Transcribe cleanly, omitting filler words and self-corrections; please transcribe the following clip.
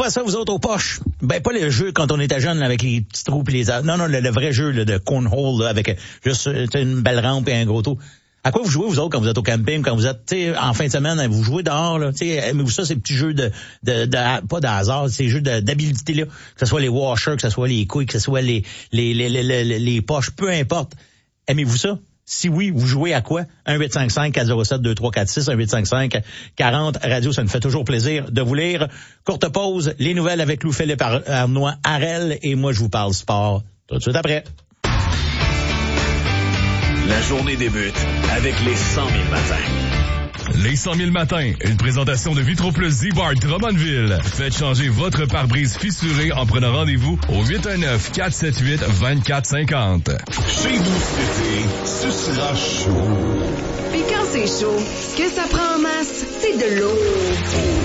joué à ça, vous autres, aux poches? Ben, pas le jeu quand on était jeune, là, avec les petits trous pis les... Non, le vrai jeu, là, de cornhole, là, avec juste une belle rampe et un gros trou. À quoi vous jouez, vous autres, quand vous êtes au camping, quand vous êtes, tu sais, en fin de semaine, vous jouez dehors, là, tu sais, aimez-vous ça, ces petits jeux pas de hasard, ces jeux d'habilité, là, que ce soit les washers, que ce soit les couilles, que ce soit les poches, peu importe. Aimez-vous ça? Si oui, vous jouez à quoi? 1-855-407-2346, 1-855-40-radio, ça nous fait toujours plaisir de vous lire. Courte pause, les nouvelles avec Louis-Philippe Arnois, Harel, et moi, je vous parle sport tout de suite après. La journée débute avec les 100 000 matins. Les 100 000 matins, une présentation de Vitro Plus Z-Bar Drummondville. Faites changer votre pare-brise fissuré en prenant rendez-vous au 819-478-2450. Chez vous cet été, ce sera chaud. Puis quand c'est chaud, ce que ça prend en masse, c'est de l'eau.